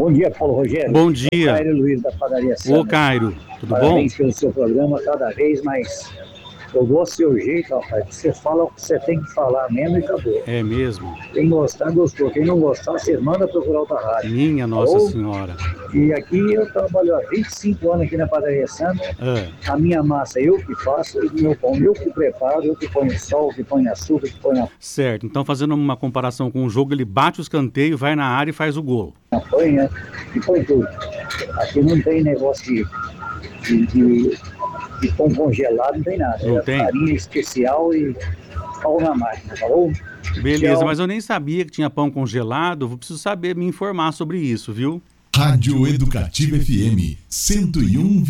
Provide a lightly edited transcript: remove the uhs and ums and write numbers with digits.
Bom dia, Paulo Rogério. Bom dia. Cairo Luiz da Padaria Santa. Ô, Cairo, tudo bom? Parabéns pelo seu programa, cada vez mais. Eu gosto do seu jeito, rapaz. Você fala o que você tem que falar mesmo e acabou. É mesmo? Quem gostar, gostou. Quem não gostar, você manda procurar outra rádio. Minha Nossa Senhora. E aqui eu trabalho há 25 anos aqui na Padaria Santa. A minha massa eu que faço, o meu pão eu que preparo, eu que ponho sal, que ponho açúcar, que ponho Certo, então fazendo uma comparação com o jogo, ele bate o escanteio, vai na área e faz o gol. Põe, e põe tudo. Aqui não tem negócio de pão congelado, não tem nada. Não tem? Farinha especial e pau na máquina, falou? Beleza, Tchau. mas eu nem sabia que tinha pão congelado, vou precisar saber me informar sobre isso, viu? Rádio Educativa FM 101,7.